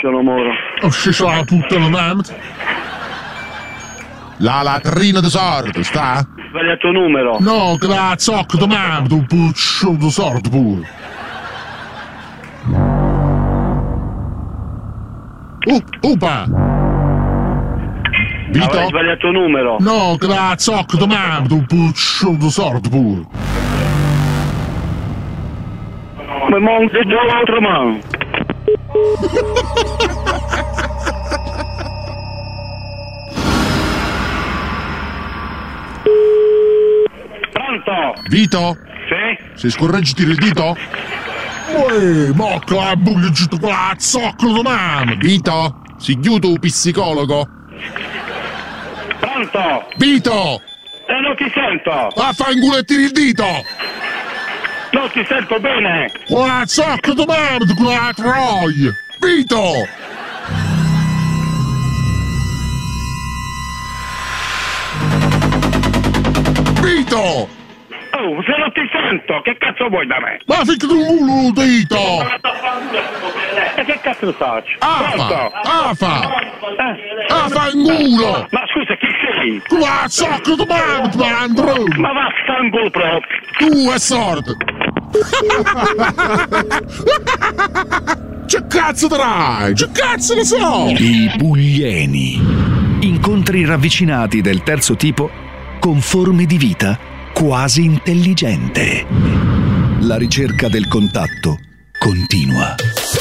sono Moro. Oh, ci sarà tutto il momento. La latrina di sordo, sta? Sbagliato numero. No, che la zocca di mamma, tu puccio di sordo pure. Upa! Vito? Avrei sbagliato numero. No, che la zocca di mamma, tu puccio di sordo pure. Ma monte dall'altra mano. Pronto? Vito? Sì? Sei scorreggi il dito? Ma che la buia giù con la zocca di mamma! Vito? Si chiude un psicologo? Pronto? Vito! Non ti sento! Vaffanculo e tiri il dito! Non ti sento bene! Con la zocca di mamma, con la troia! Vito! Vito! Oh, se non ti sento, che cazzo vuoi da me? Ma ficca tu un dito! E che cazzo faccio? Afa! Afa! Eh? Affanculo! Ma scusa, chi sei? Con la zocca di mamma, Andrew! Ma vaffanculo proprio! Tu è sordo! Che cazzo darai? Che cazzo ne so? I Puglieni. Incontri ravvicinati del terzo tipo con forme di vita quasi intelligente. La ricerca del contatto continua.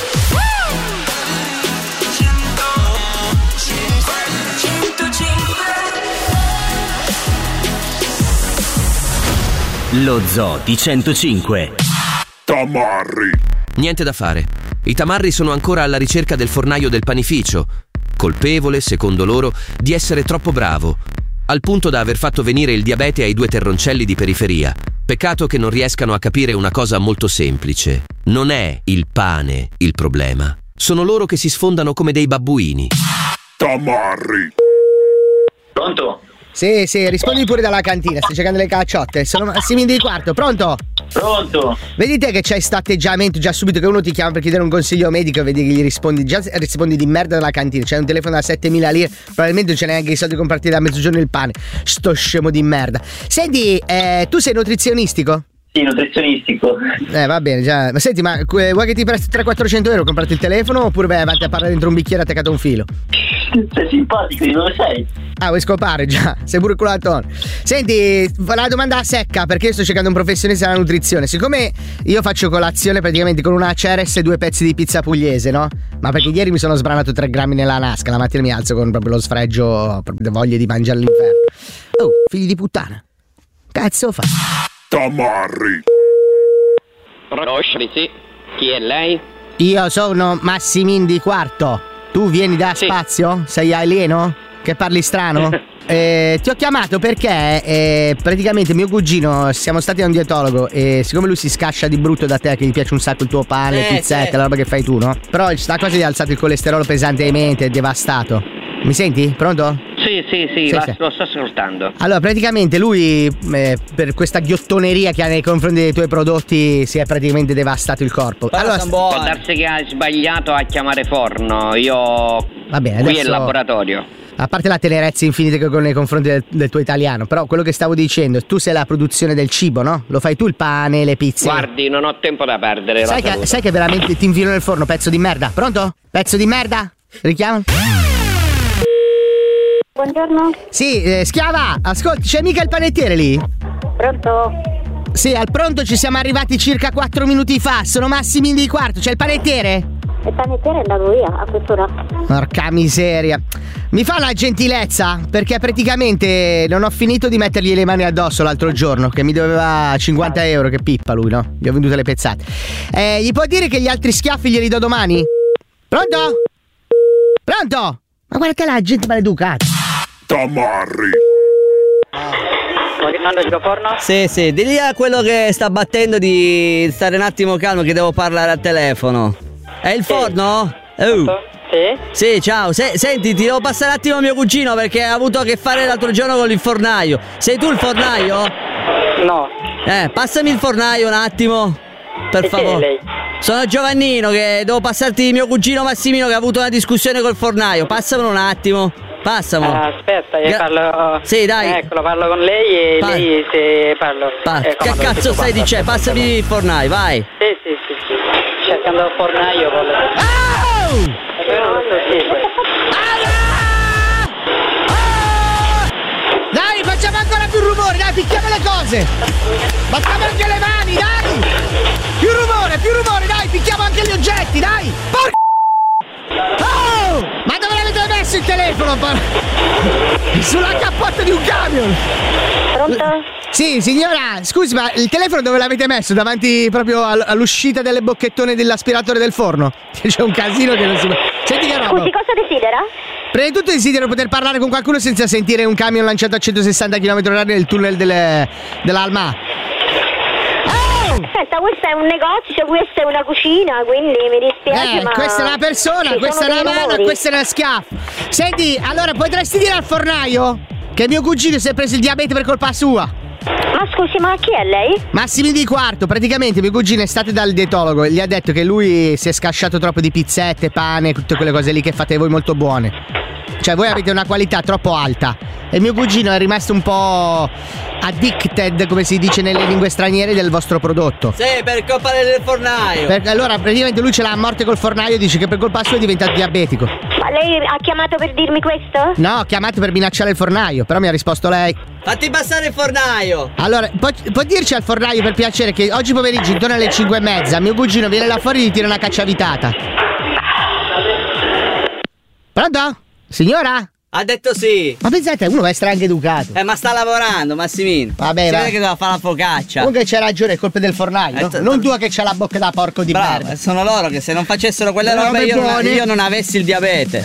Lo Zoo di 105. Tamarri. Niente da fare. I tamarri sono ancora alla ricerca del fornaio del panificio, colpevole, secondo loro, di essere troppo bravo, al punto da aver fatto venire il diabete ai due terroncelli di periferia. Peccato che non riescano a capire una cosa molto semplice. Non è il pane il problema. Sono loro che si sfondano come dei babbuini. Tamarri. Pronto? Sì, rispondi pure dalla cantina, stai cercando le cacciotte. Sono Massimini di Quarto, pronto? Pronto? Vedi te che c'hai sto atteggiamento già subito che uno ti chiama per chiedere un consiglio medico e vedi che gli rispondi, già rispondi di merda dalla cantina. C'hai un telefono da 7.000 lire, probabilmente non c'è neanche i soldi per comprarti da mezzogiorno il pane. Sto scemo di merda. Senti, tu sei nutrizionistico? Sì, nutrizionistico. Va bene, già. Ma senti, ma vuoi che ti presti 300-400 euro comprarti il telefono oppure vai avanti a parlare dentro un bicchiere attaccato a un filo? Sei simpatico, di dove sei? Ah, vuoi scopare già? Sei pure culatone. Senti, la domanda a secca, perché io sto cercando un professionista della nutrizione. Siccome io faccio colazione praticamente con una Ceres e 2 pezzi di pizza pugliese, no? Ma perché ieri mi sono sbranato 3 grammi nella nasca, la mattina mi alzo con proprio lo sfregio, proprio voglia di mangiare all'inferno. Oh, figli di puttana. Cazzo fa? Tamarri. Conosci, sì. Chi è lei? Io sono Massimin di Quarto. Tu vieni da Sì. Spazio? Sei alieno? Che parli strano? Ti ho chiamato perché praticamente mio cugino, siamo stati da un dietologo e siccome lui si scascia di brutto da te, che gli piace un sacco il tuo pane, le pizzette, sì. la roba che fai tu, no? Però sta cosa gli ha alzato il colesterolo pesantemente, è devastato. Mi senti? Pronto? Sì, lo sto ascoltando. Allora, praticamente lui, per questa ghiottoneria che ha nei confronti dei tuoi prodotti, si è praticamente devastato il corpo. Allora, Può darsi che hai sbagliato a chiamare forno. Io. va bene, Qui è adesso, il laboratorio. a parte la tenerezza infinita che ho nei confronti del tuo italiano, però quello che stavo dicendo, tu sei la produzione del cibo, no? Lo fai tu il pane, le pizze. Guardi, non ho tempo da perdere. Sai che veramente ti infilo nel forno, pezzo di merda. Pronto? Pezzo di merda? Richiamano? Buongiorno. Sì, schiava, ascolti, c'è mica il panettiere lì? Pronto? Sì, al pronto ci siamo arrivati circa 4 minuti fa. Sono Massimini di Quarto, c'è il panettiere? Il panettiere è andato via a quest'ora. Porca miseria. Mi fa una gentilezza, perché praticamente non ho finito di mettergli le mani addosso l'altro giorno, che mi doveva 50 euro, che pippa lui, no? Gli ho venduto le pezzate. Gli può dire che gli altri schiaffi glieli do domani? Pronto? Pronto? Ma guarda la gente maleducata. Tamarri. Sì, digli a quello che sta battendo di stare un attimo calmo che devo parlare al telefono. È il forno? Sì, ciao. Senti, ti devo passare un attimo mio cugino perché ha avuto a che fare l'altro giorno con il fornaio. Sei tu il fornaio? No. Passami il fornaio un attimo. Per favore. Sono Giovannino, che devo passarti mio cugino Massimino che ha avuto una discussione col fornaio. Passamelo un attimo. Passamelo. Aspetta, parlo. Sì, dai. Eccolo, parlo con lei e lei se parlo. Che cazzo stai dicendo? Passami il fornaio, vai. Sì. Cercando il fornaio. Dai, facciamo ancora più rumore, dai, picchiamo le cose. Battiamo anche le mani, dai. Più rumore, dai, picchiamo anche gli oggetti, dai. Porca. Oh! Ma dove l'avete messo il telefono? Sulla cappotta di un camion. Pronto? Sì, signora, scusi, ma il telefono dove l'avete messo? Davanti proprio all'uscita delle bocchettone dell'aspiratore del forno? C'è un casino che non si può. Senti che roba. Scusi, cosa desidera? Prima di tutto desidero poter parlare con qualcuno senza sentire un camion lanciato a 160 km/h nel tunnel dell'Alma. Aspetta, questo è un negozio, questa è una cucina, quindi mi dispiace, ma... Questa è una persona, questa è una mano e questa è una schiaffo. Senti, allora potresti dire al fornaio che mio cugino si è preso il diabete per colpa sua? Ma scusi, ma chi è lei? Massimi di Quarto, praticamente mio cugino è stato dal dietologo e gli ha detto che lui si è scasciato troppo di pizzette, pane, tutte quelle cose lì che fate voi molto buone. Cioè voi avete una qualità troppo alta e mio cugino è rimasto un po' addicted, come si dice nelle lingue straniere, del vostro prodotto. Sì, per colpa del fornaio. Allora praticamente lui ce l'ha a morte col fornaio e dice che per colpa sua è diventato diabetico. Ma lei ha chiamato per dirmi questo? No, ho chiamato per minacciare il fornaio, però mi ha risposto lei. Fatti passare il fornaio. Allora, può dirci al fornaio per piacere che oggi pomeriggio intorno alle 5:30 mio cugino viene là fuori e gli tira una cacciavitata. Pronto? Signora? Ha detto sì. Ma pensate, uno va a essere anche educato. Ma sta lavorando, Massimino. Vabbè, si va. vede che doveva fare la focaccia. Comunque c'è ragione, è colpa del fornaio, no? Non tua che c'ha la bocca da porco di merda. Sono loro che se non facessero quelle Le robe robe buone. io non avessi il diabete.